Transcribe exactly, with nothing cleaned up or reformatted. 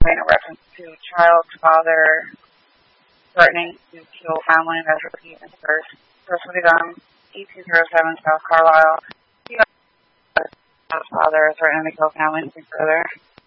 in reference to child's father threatening to kill family and as repeat in first. First will be done eighteen oh seven South Carlisle. Child's father threatening to kill family and further.